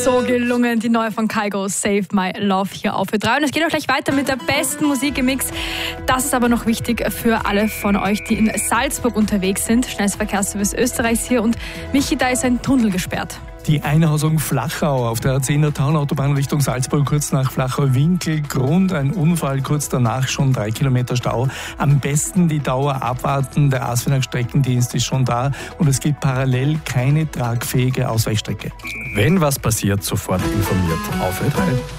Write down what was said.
So gelungen, die neue von Kygo, Save My Love, hier auf Ö3. Und es geht auch gleich weiter mit der besten Musik im Mix. Das ist aber noch wichtig für alle von euch, die in Salzburg unterwegs sind. Schnellster Verkehrsservice Österreichs hier. Und Michi, da ist ein Tunnel gesperrt. Die Einhausung Flachau auf der A10er Taunautobahn Richtung Salzburg, kurz nach Flachau-Winkel. Grund ein Unfall, kurz danach schon 3 Kilometer Stau. Am besten die Dauer abwarten, der Asfinag Streckendienst ist schon da und es gibt parallel keine tragfähige Ausweichstrecke. Wenn was passiert, sofort informiert auf Ö3.